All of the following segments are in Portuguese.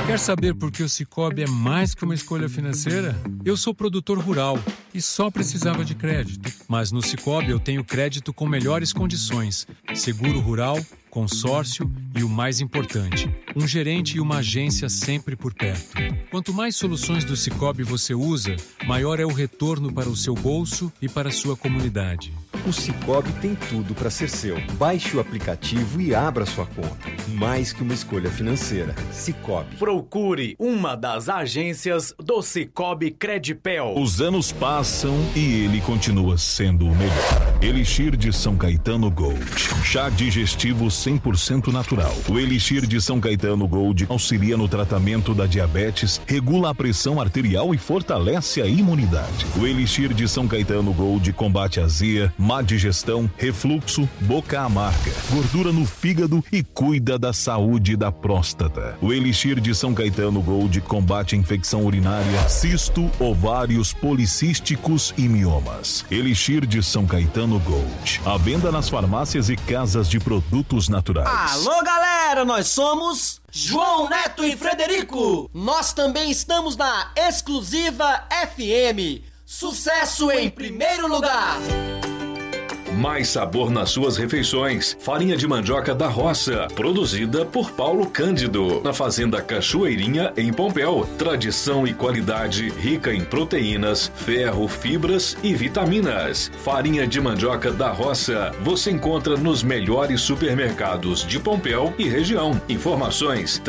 Quer saber por que o Sicoob é mais que uma escolha financeira? Eu sou produtor rural e só precisava de crédito. Mas no Sicoob eu tenho crédito com melhores condições, seguro rural, consórcio e o mais importante, um gerente e uma agência sempre por perto. Quanto mais soluções do Sicoob você usa, maior é o retorno para o seu bolso e para a sua comunidade. O Sicoob tem tudo para ser seu. Baixe o aplicativo e abra sua conta. Mais que uma escolha financeira. Sicoob. Procure uma das agências do Sicoob Credipel. Os anos passam e ele continua sendo o melhor. Elixir de São Caetano Gold. Chá digestivo 100% natural. O Elixir de São Caetano Gold auxilia no tratamento da diabetes, regula a pressão arterial e fortalece a imunidade. O Elixir de São Caetano Gold combate azia, má digestão, refluxo, boca amarga, gordura no fígado e cuida da saúde da próstata. O Elixir de São Caetano Gold combate infecção urinária, cisto, ovários policísticos e miomas. Elixir de São Caetano Gold. À venda nas farmácias e casas de produtos naturais. Alô, galera, nós somos João Neto e Frederico. Nós também estamos na Exclusiva FM. Sucesso em primeiro lugar. Mais sabor nas suas refeições. Farinha de mandioca da roça, produzida por Paulo Cândido, na Fazenda Cachoeirinha, em Pompéu. Tradição e qualidade rica em proteínas, ferro, fibras e vitaminas. Farinha de mandioca da roça você encontra nos melhores supermercados de Pompéu e região. Informações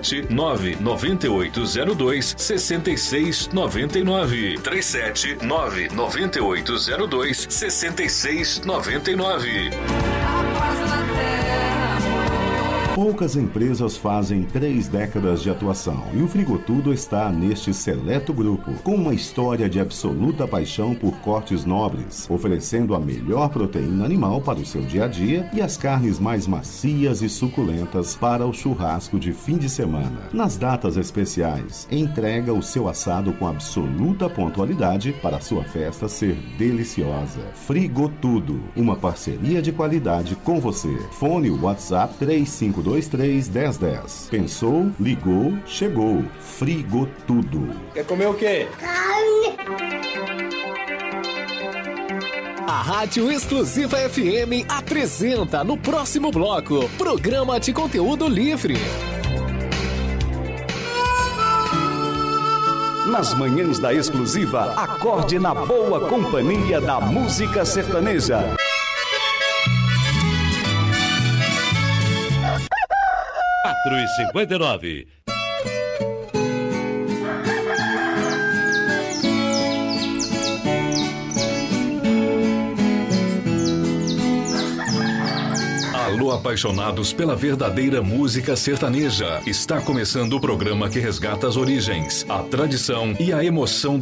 379-9802-6699. 379-9802-6699. Poucas empresas fazem 3 décadas de atuação e o Frigotudo está neste seleto grupo, com uma história de absoluta paixão por cortes nobres, oferecendo a melhor proteína animal para o seu dia a dia e as carnes mais macias e suculentas para o churrasco de fim de semana. Nas datas especiais, entrega o seu assado com absoluta pontualidade para a sua festa ser deliciosa. Frigotudo, uma parceria de qualidade com você. Fone WhatsApp 3523-1010. Pensou, ligou, chegou. Frigotudo. Quer comer o quê? Carne. A Rádio Exclusiva FM apresenta no próximo bloco Programa de Conteúdo Livre. Nas manhãs da Exclusiva, acorde na boa companhia da música sertaneja. E 59. Alô, apaixonados pela verdadeira música sertaneja. Está começando o programa que resgata as origens, a tradição e a emoção